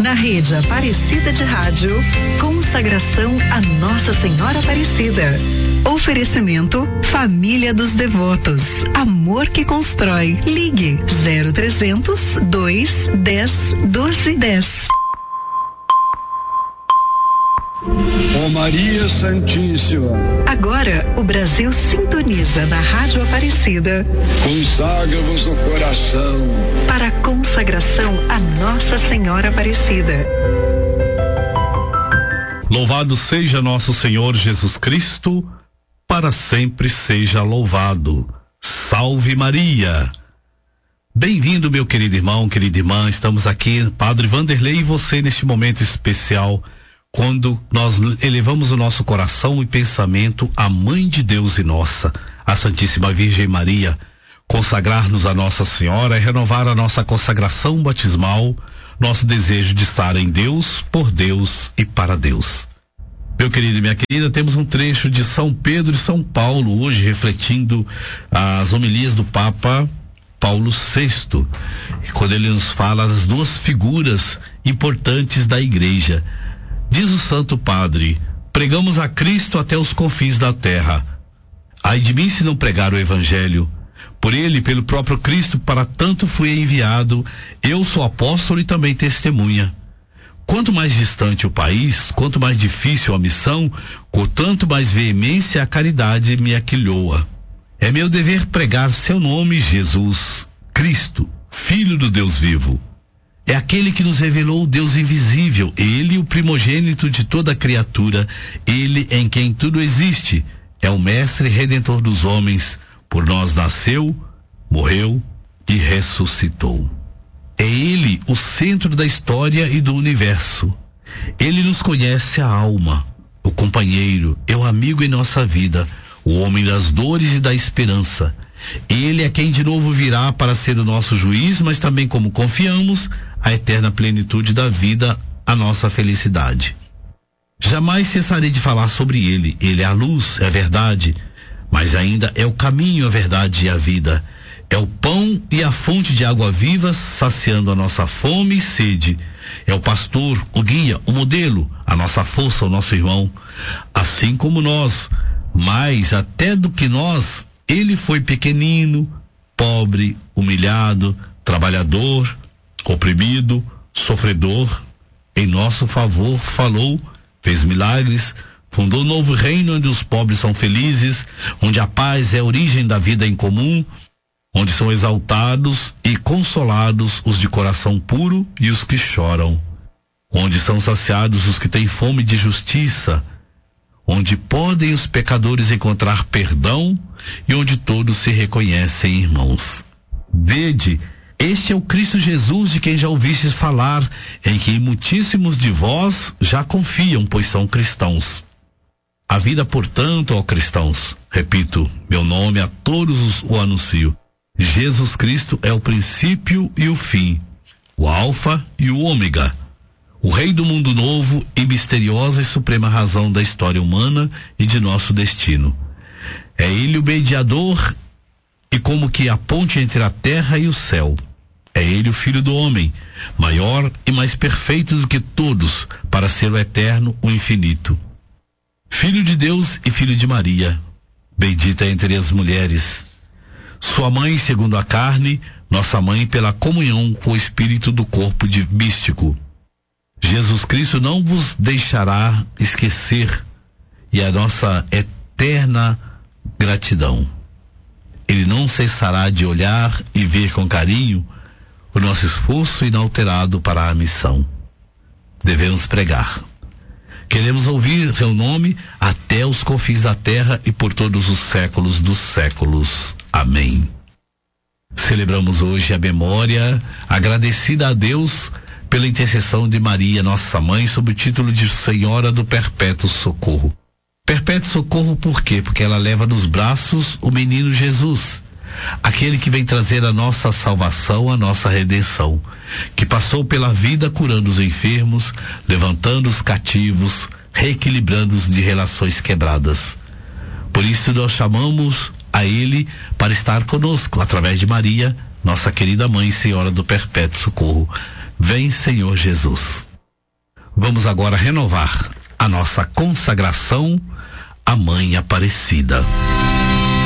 Na rede Aparecida de Rádio, consagração a Nossa Senhora Aparecida. Oferecimento Família dos Devotos. Amor que constrói. Ligue 0300 210 1210. Ó Maria Santíssima. Agora o Brasil sintoniza na Rádio Aparecida. Consagra-vos o coração para a consagração a Nossa Senhora Aparecida. Louvado seja nosso Senhor Jesus Cristo, para sempre seja louvado. Salve Maria! Bem-vindo, meu querido irmão, querida irmã. Estamos aqui, Padre Vanderlei e você, neste momento especial, quando nós elevamos o nosso coração e pensamento à Mãe de Deus e nossa, a Santíssima Virgem Maria. Consagrar-nos a Nossa Senhora é renovar a nossa consagração batismal, nosso desejo de estar em Deus, por Deus e para Deus. Meu querido e minha querida, temos um trecho de São Pedro e São Paulo, hoje refletindo as homilias do Papa Paulo VI, quando ele nos fala das duas figuras importantes da Igreja. Diz o Santo Padre: pregamos a Cristo até os confins da terra. Ai de mim se não pregar o Evangelho. Por ele, pelo próprio Cristo, para tanto fui enviado. Eu sou apóstolo e também testemunha. Quanto mais distante o país, quanto mais difícil a missão, com tanto mais veemência a caridade me aquilhoa. É meu dever pregar seu nome, Jesus, Cristo, Filho do Deus vivo. É aquele que nos revelou o Deus invisível, ele o primogênito de toda criatura, ele em quem tudo existe. É o Mestre Redentor dos homens, por nós nasceu, morreu e ressuscitou. É ele o centro da história e do universo. Ele nos conhece a alma, o companheiro, é o amigo em nossa vida, o homem das dores e da esperança. Ele é quem de novo virá para ser o nosso juiz, mas também, como confiamos, a eterna plenitude da vida, a nossa felicidade. Jamais cessarei de falar sobre ele. Ele é a luz, é a verdade, mas ainda é o caminho, a verdade e a vida. É o pão e a fonte de água viva, saciando a nossa fome e sede. É o pastor, o guia, o modelo, a nossa força, o nosso irmão. Assim como nós, mais até do que nós, ele foi pequenino, pobre, humilhado, trabalhador, oprimido, sofredor. Em nosso favor falou, fez milagres, fundou um novo reino onde os pobres são felizes, onde a paz é a origem da vida em comum, onde são exaltados e consolados os de coração puro e os que choram, onde são saciados os que têm fome de justiça, onde podem os pecadores encontrar perdão e onde todos se reconhecem irmãos. Vede, este é o Cristo Jesus de quem já ouvistes falar, em quem muitíssimos de vós já confiam, pois são cristãos. A vida, portanto, ó cristãos, repito, meu nome a todos o anuncio. Jesus Cristo é o princípio e o fim, o alfa e o ômega, o rei do mundo novo e misteriosa e suprema razão da história humana e de nosso destino. É ele o mediador e como que a ponte entre a terra e o céu. É ele o Filho do homem, maior e mais perfeito do que todos, para ser o eterno, o infinito. Filho de Deus e filho de Maria, bendita entre as mulheres. Sua mãe segundo a carne, nossa mãe pela comunhão com o espírito do corpo místico. Jesus Cristo não vos deixará esquecer, e a nossa eterna gratidão. Ele não cessará de olhar e ver com carinho o nosso esforço inalterado para a missão. Devemos pregar. Queremos ouvir seu nome até os confins da terra e por todos os séculos dos séculos. Amém. Celebramos hoje a memória, agradecida a Deus pela intercessão de Maria, nossa mãe, sob o título de Senhora do Perpétuo Socorro. Perpétuo socorro por quê? Porque ela leva nos braços o menino Jesus, aquele que vem trazer a nossa salvação, a nossa redenção, que passou pela vida curando os enfermos, levantando os cativos, reequilibrando-os de relações quebradas. Por isso nós chamamos a ele para estar conosco, através de Maria, nossa querida mãe, Senhora do Perpétuo Socorro. Vem, Senhor Jesus. Vamos agora renovar a nossa consagração à Mãe Aparecida.